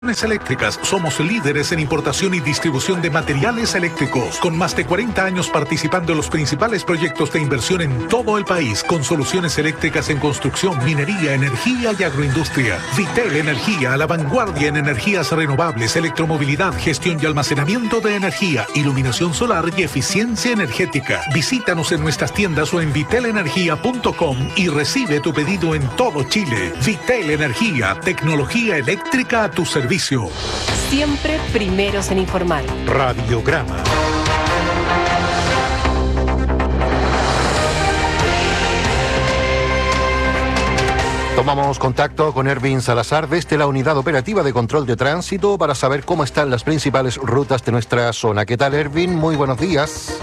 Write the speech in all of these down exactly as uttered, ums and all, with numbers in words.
Eléctricas, somos líderes en importación y distribución de materiales eléctricos, con más de cuarenta años participando en los principales proyectos de inversión en todo el país, con soluciones eléctricas en construcción, minería, energía y agroindustria. Vitel Energía, a la vanguardia en energías renovables, electromovilidad, gestión y almacenamiento de energía, iluminación solar y eficiencia energética. Visítanos en nuestras tiendas o en vitel energía punto com y recibe tu pedido en todo Chile. Vitel Energía, tecnología eléctrica a tu servicio. Siempre primeros en informar. Radiograma. Tomamos contacto con Erwin Salazar desde la Unidad Operativa de Control de Tránsito para saber cómo están las principales rutas de nuestra zona. ¿Qué tal, Erwin? Muy buenos días.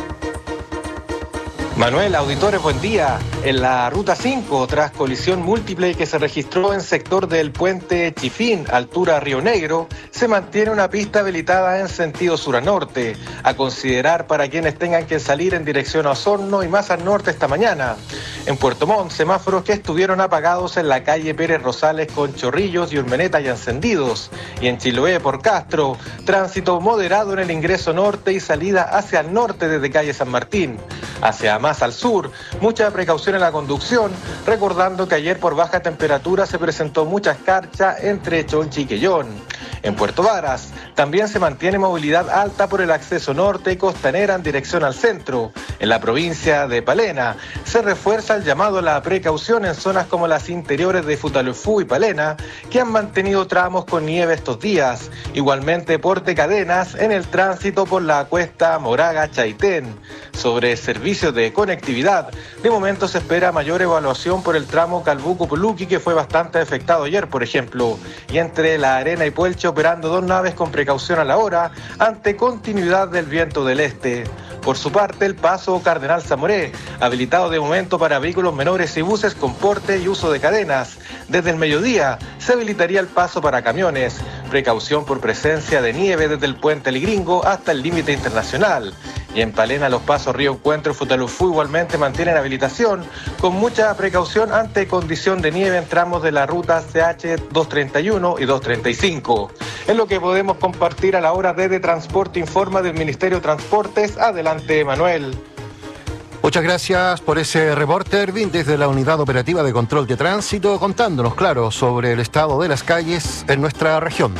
Manuel, auditores, buen día. En la ruta cinco, tras colisión múltiple que se registró en sector del puente Chifín, altura Río Negro, se mantiene una pista habilitada en sentido sur a norte, a considerar para quienes tengan que salir en dirección a Osorno y más al norte esta mañana. En Puerto Montt, semáforos que estuvieron apagados en la calle Pérez Rosales con Chorrillos y Urmeneta ya encendidos. Y en Chiloé por Castro, tránsito moderado en el ingreso norte y salida hacia el norte desde calle San Martín. Hacia más al sur, mucha precaución en la conducción, recordando que ayer por baja temperatura se presentó mucha escarcha entre Chonchi y Quellón. En Puerto Varas, también se mantiene movilidad alta por el acceso norte y costanera en dirección al centro. En la provincia de Palena, se refuerza el llamado a la precaución en zonas como las interiores de Futaleufú y Palena, que han mantenido tramos con nieve estos días. Igualmente porte cadenas en el tránsito por la cuesta Moraga-Chaitén. Sobre servicios de conectividad, de momento se espera mayor evaluación por el tramo Calbuco-Puluqui, que fue bastante afectado ayer, por ejemplo, y entre La Arena y Puelche operando dos naves con precaución a la hora ante continuidad del viento del este. Por su parte, el paso Cardenal Zamoré, habilitado de momento para vehículos menores y buses con porte y uso de cadenas. Desde el mediodía se habilitaría el paso para camiones. Precaución por presencia de nieve desde el puente El Gringo hasta el límite internacional. Y en Palena los pasos Río Encuentro y Futaleufú igualmente mantienen habilitación, con mucha precaución ante condición de nieve en tramos de la ruta C H doscientos treinta y uno y doscientos treinta y cinco. Es lo que podemos compartir a la hora de, de Transporte Informa del Ministerio de Transportes. Adelante, Manuel. Muchas gracias por ese reporte, Erwin, desde la Unidad Operativa de Control de Tránsito, contándonos, claro, sobre el estado de las calles en nuestra región.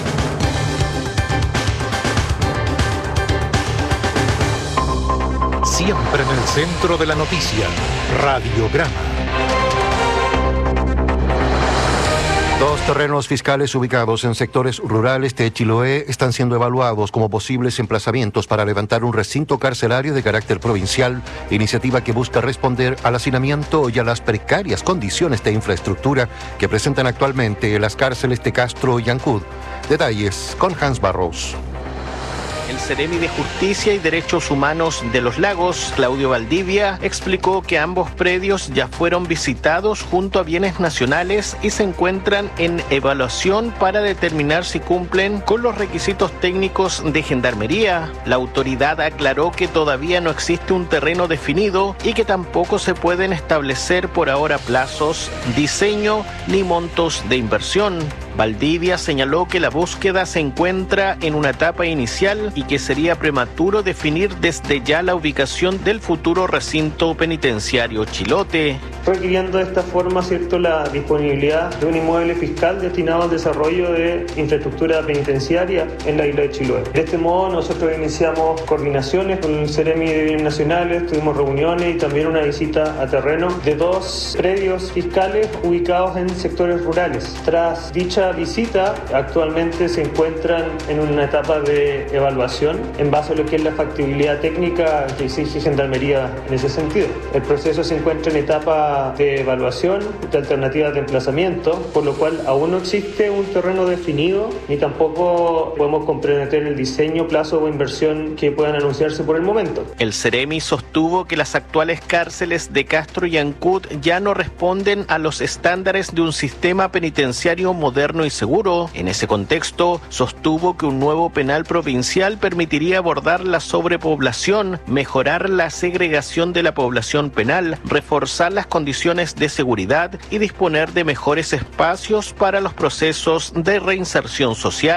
Siempre en el centro de la noticia, Radiograma. Dos terrenos fiscales ubicados en sectores rurales de Chiloé están siendo evaluados como posibles emplazamientos para levantar un recinto carcelario de carácter provincial, iniciativa que busca responder al hacinamiento y a las precarias condiciones de infraestructura que presentan actualmente las cárceles de Castro y Ancud. Detalles con Hans Barros. El Seremi de Justicia y Derechos Humanos de Los Lagos, Claudio Valdivia, explicó que ambos predios ya fueron visitados junto a bienes nacionales y se encuentran en evaluación para determinar si cumplen con los requisitos técnicos de Gendarmería. La autoridad aclaró que todavía no existe un terreno definido y que tampoco se pueden establecer por ahora plazos, diseño ni montos de inversión. Valdivia señaló que la búsqueda se encuentra en una etapa inicial y que sería prematuro definir desde ya la ubicación del futuro recinto penitenciario Chilote. Requiriendo de esta forma, cierto, la disponibilidad de un inmueble fiscal destinado al desarrollo de infraestructura penitenciaria en la isla de Chiloé. De este modo, nosotros iniciamos coordinaciones con el Seremi de Bienes Nacionales, tuvimos reuniones y también una visita a terreno de dos predios fiscales ubicados en sectores rurales. Tras dicha visita, actualmente se encuentran en una etapa de evaluación en base a lo que es la factibilidad técnica que exige Gendarmería en ese sentido. El proceso se encuentra en etapa de evaluación de alternativas de emplazamiento, por lo cual aún no existe un terreno definido ni tampoco podemos comprometer el diseño, plazo o inversión que puedan anunciarse por el momento. El Seremi sostuvo que las actuales cárceles de Castro y Ancud ya no responden a los estándares de un sistema penitenciario moderno moderno y seguro. En ese contexto, sostuvo que un nuevo penal provincial permitiría abordar la sobrepoblación, mejorar la segregación de la población penal, reforzar las condiciones de seguridad y disponer de mejores espacios para los procesos de reinserción social.